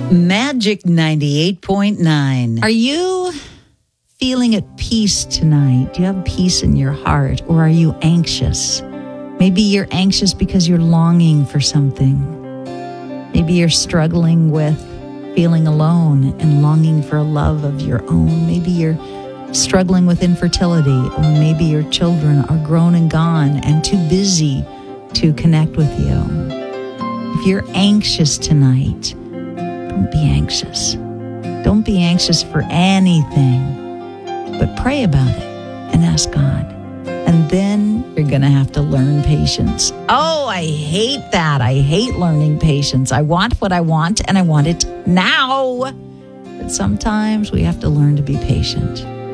Magic 98.9. Are you feeling at peace tonight? Do you have peace in your heart, or are you anxious? Maybe you're anxious because you're longing for something. Maybe you're struggling with feeling alone and longing for a love of your own. Maybe you're struggling with infertility, or maybe your children are grown and gone and too busy to connect with you. If you're anxious tonight, don't be anxious. Don't be anxious for anything, but pray about it and ask God. And then you're going to have to learn patience. Oh, I hate that. I hate learning patience. I want what I want, and I want it now. But sometimes we have to learn to be patient.